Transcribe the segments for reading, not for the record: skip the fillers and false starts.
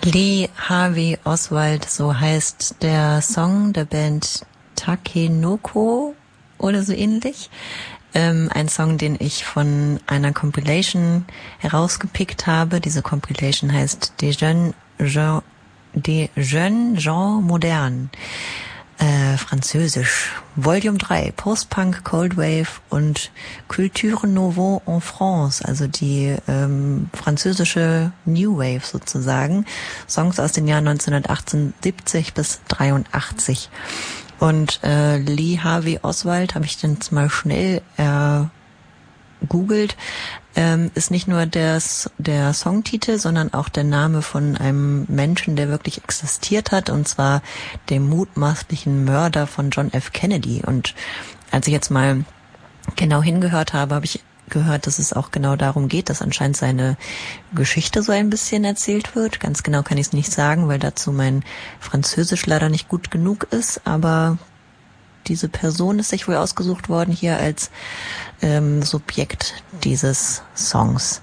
Lee Harvey Oswald, so heißt der Song der Band Takenoko oder so ähnlich. Ein Song, den ich von einer Compilation herausgepickt habe. Diese Compilation heißt Des jeunes gens modernes. Französisch. Volume 3, Post-Punk, Cold Wave und Culture Nouveau en France, also die französische New Wave sozusagen. Songs aus den Jahren 1978 bis 83. Und Lee Harvey Oswald habe ich jetzt mal schnell googelt, ist nicht nur der Songtitel, sondern auch der Name von einem Menschen, der wirklich existiert hat, und zwar dem mutmaßlichen Mörder von John F. Kennedy. Und als ich jetzt mal genau hingehört habe, habe ich gehört, dass es auch genau darum geht, dass anscheinend seine Geschichte so ein bisschen erzählt wird. Ganz genau kann ich es nicht sagen, weil dazu mein Französisch leider nicht gut genug ist, aber diese Person ist sich wohl ausgesucht worden hier als Subjekt dieses Songs.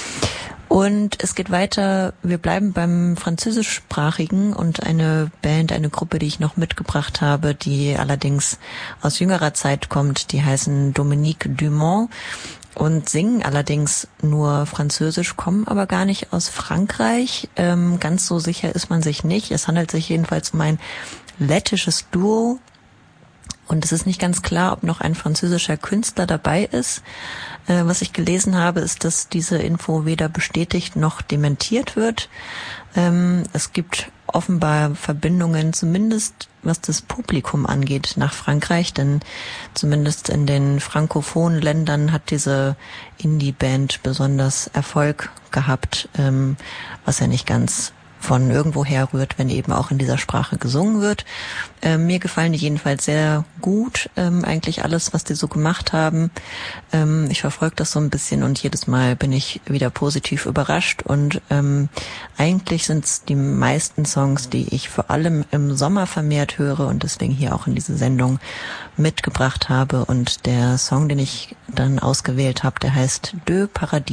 Und es geht weiter, wir bleiben beim Französischsprachigen, und eine Band, eine Gruppe, die ich noch mitgebracht habe, die allerdings aus jüngerer Zeit kommt, die heißen Dominique Dumont und singen allerdings nur Französisch, kommen aber gar nicht aus Frankreich. Ganz so sicher ist man sich nicht. Es handelt sich jedenfalls um ein lettisches Duo. Und es ist nicht ganz klar, ob noch ein französischer Künstler dabei ist. Was ich gelesen habe, ist, dass diese Info weder bestätigt noch dementiert wird. Es gibt offenbar Verbindungen, zumindest was das Publikum angeht, nach Frankreich, denn zumindest in den frankophonen Ländern hat diese Indie-Band besonders Erfolg gehabt, was ja nicht ganz von irgendwo herrührt, wenn eben auch in dieser Sprache gesungen wird. Mir gefallen die jedenfalls sehr gut, eigentlich alles, was die so gemacht haben. Ich verfolge das so ein bisschen und jedes Mal bin ich wieder positiv überrascht, und eigentlich sind es die meisten Songs, die ich vor allem im Sommer vermehrt höre und deswegen hier auch in diese Sendung mitgebracht habe, und der Song, den ich dann ausgewählt habe, der heißt Deux Paradis.